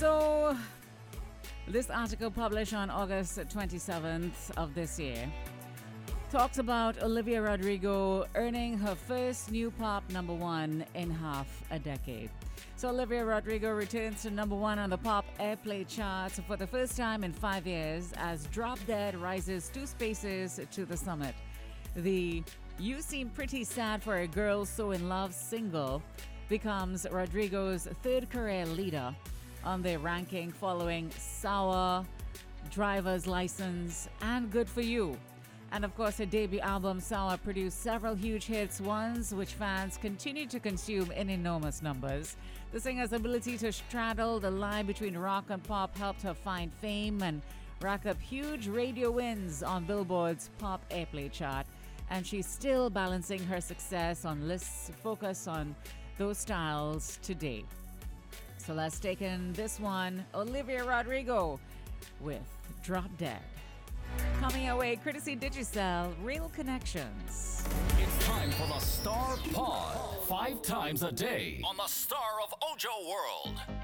So, this article published on August 27th of this year talks about Olivia Rodrigo earning her first new pop number one in half a decade. So Olivia Rodrigo returns to number one on the pop airplay charts for the first time in 5 years as Drop Dead rises 2 spaces to the summit. The You Seem Pretty Sad for a Girl So in Love single becomes Rodrigo's third career leader on their ranking, following Sour, Driver's License, and Good For You. And of course, her debut album, Sour, produced several huge hits, ones which fans continue to consume in enormous numbers. The singer's ability to straddle the line between rock and pop helped her find fame and rack up huge radio wins on Billboard's pop airplay chart. And she's still balancing her success on lists focused on those styles today. So let's take in this one, Olivia Rodrigo with Drop Dead. Coming your way, courtesy Digicel, Real Connections. It's time for the Star Pod. 5 times a day on the Star of Ojo World.